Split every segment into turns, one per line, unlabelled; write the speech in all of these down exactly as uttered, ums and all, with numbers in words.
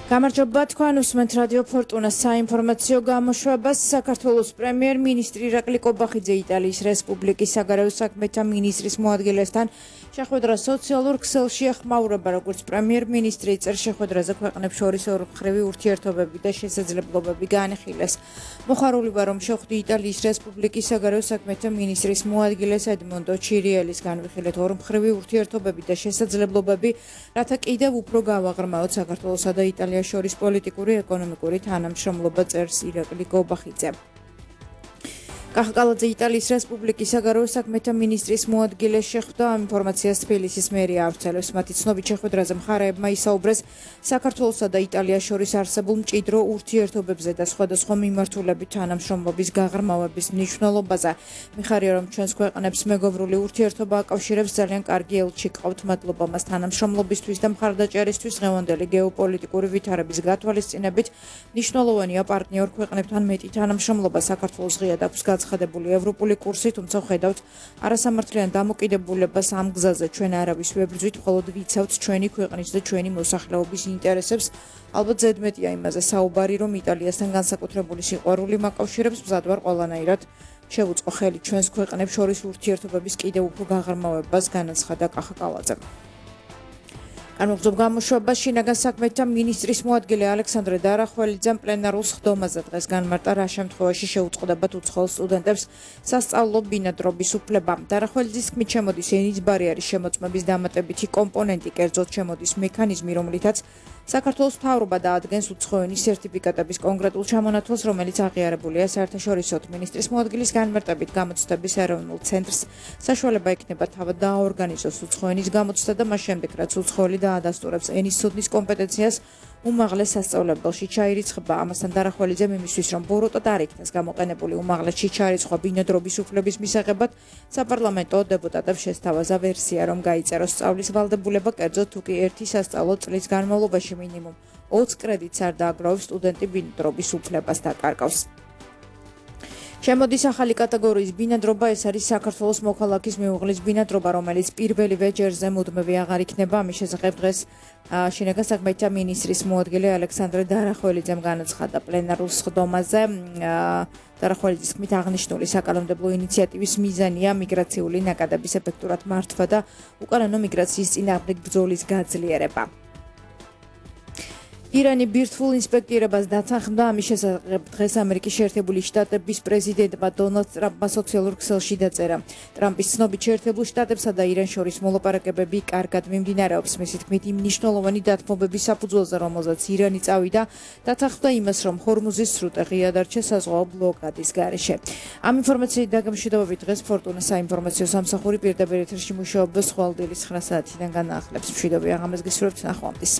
გამარჯობა თქვენ უსმენთ რადიო ფორტუნას საინფორმაციო გამოშვებას. საქართველოს პრემიერ-მინისტრი ირაკლი კობახიძე იტალიის რესპუბლიკის საგარეო საქმეთა მინისტრის მოადგილესთან შეხვედრა სოციალურ ქსელში ეხმაურება, როგორც პრემიერ-მინისტრი წერს შეხვედრაზე ქვეყნებს შორის ორმხრივი ურთიერთობები და შესაძლებლობები განხილეს. მოხარულივა რომ შეხვდი იტალიის რესპუბლიკის საგარეო საქმეთა მინისტრის მოადგილეს ედმონდო ჩირიელის განვიხილეთ ორმხრივი ურთიერთობები და შესაძლებლობები, რათა კიდევ უფრო გავაღრმავოთ საქართველოსა და იტალიის შორის პოლიტიკური ეკონომიკური თანამშრომლობა, წერს ირაკლი კობახიძე. კახაკალაძე იტალიის რესპუბლიკის საგარეო საქმეთა მინისტრის მოადგილეს შეხვდა. ამ ინფორმაციას თბილისის მერია ავრცელებს. მათი ცნობით შეხვედრაზე მხარეებმა ისაუბრეს საქართველოსა და იტალიის შორის არსებულ მჭიდრო ურთიერთობებზე და სხვადასხვა მიმართულებით თანამშრომლობის გაღრმავების მნიშვნელობაზე. მიხარია რომ ჩვენს ქვეყნებს მეგობრული ურთიერთობა აკავშირებს, ძალიან კარგი ელჩი გყავთ, მადლობა მას თანამშრომლობისთვის და მხარდაჭერისთვის. დღევანდელი გეოპოლიტიკური ვითარების გათვალისწინებით მნიშვნელოვანია პარტნიორ ქვეყნებთან მეტი თანამშრომლობა. საქართველოს ღიად აქვს გაცხადებული ევროპული კურსი, თუმცა ხედავთ არასამართლიან დამოკიდებულებას ამ გზაზე. ჩვენ არავის ვებრძვით, მხოლოდ ვიცავთ ჩვენი ქვეყნის და ჩვენი მოსახლეობის ინტერესებს. ალბათ ზედმეტია იმაზე საუბარი, რომ იტალიასთან განსაკუთრებული სიყვარული მაკავშირებს. მზად ვარ ყველანაირად შევუწყო ხელი ჩვენს ქვეყნებს შორის ურთიერთობების კიდევ უფრო გაღრმავებას, განაცხადა კახაკალაძემ. განმეორებულ გამოშვებას შინაგან საქმეთა მინისტრის მოადგილე ალექსანდრე დარახველიძემ პლენარულ სხდომაზე დღეს განმარტა, რა შემთხვევაში შეუწყდებათ უცხოელ სტუდენტებს სასწავლო ბინადრობის უფლება. დარახველიძის თქმით, შემოდის ენის ბარიერის შემოწმების დამატებითი კომპონენტი, კერძოდ შემოდის მექანიზმი, რომლითაც საქართველოს მთავრობა დაადგენს უცხოენის სერტიფიკატების კონკრეტულ ჩამონათვალს, რომელიც აღიარებულია საერთაშორისოდ. მინისტრის მოადგილის განმარტებით გამოცდების ეროვნულ ცენტრს საშუალება ექნება თავად დააორგანიზოს უცხოენის გამოცდა და მას შემდეგ, რაც უცხოელი დაადასტურებს ენის ცოდნის კომპეტენციას, უმაღლეს სასწავლებელში ჩაირიცხება. ამასთან დარახველიძემ იმისთვის, რომ ბოროტად არ იქნას გამოყენებული უმაღლესში ჩარიცხვა ბინადრობის უფლების მისაღებად, საპარლამენტო დეპუტატებს შესთავაზა ვერსია, რომ გაიწეროს სწავლის ვალდებულება, კერძოდ თუ კი ერთი სასწავლო წლის განმავლობაში მინიმუმ ოცი კრედიტს არ დააგროვებს, სტუდენტი ბინადრობის უფლებას დაკარგავს. შემოდის ახალი კატეგორიის ბინადრობა, ეს არის საქართველოს მოქალაქის მეუღლის ბინადრობა, რომელიც პირველივე ჯერზე მუდმივი აღარ იქნება. ამის შესახებ დღეს შინაგან საქმეთა მინისტრის მოადგილე ალექსანდრე დარახველიძემ განაცხადა პლენარულ სხდომაზე. დარახველიძის თქმით, აღნიშნული საკანონმდებლო ინიციატივის მიზანია მიგრაციული ნაკადების ეფექტურად მართვა და უკანონო მიგრაციის წინააღმდეგ ბრძოლის გაძლიერება. ირანი ბირთვულ ინსპექტირებას დათანხმდა. ამის შესახებ დღეს ამერიკის შეერთებული შტატების პრეზიდენტმა დონალდ ტრამპმა სოციალურ ქსელში დაწერა. ტრამპის ცნობით შეერთებულ შტატებსა და ირანს შორის მოლაპარაკებები კარგად მიმდინარეობს. მისი თქმით, იმ მნიშვნელოვანი დათმობების საფუძველზე, რომელზეც ირანი წავიდა, დათანხმდა იმას, რომ ჰორმუზის სრუტე ღია დარჩა საზღვაო ბლოკადის გარეშე. ამ ინფორმაციით დაგემშვიდობებით დღეს ფორტუნა საინფორმაციო სამსახური პირდაპირ ეთერში მუშაობს ხვალდილის ცხრა საათიდან განაახლებს. მშვიდობიან ღამეს გისურვებთ, ნახვამდის.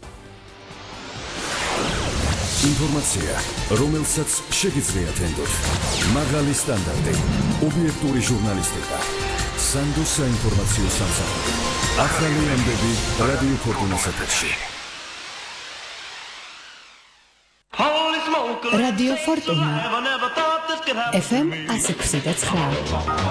ინფორმაცია, რომელსაც შეგიძლიათ ენდოთ. მაღალი სტანდარტი, ობიექტური ჟურნალისტიკა. სანდოს საინფორმაციო სამსახური. ახალი ამბები რადიო ფორტუნას ეთერში.
რადიო ფორტუნა. ეფ ემ ათი ექვსი და ცხრა.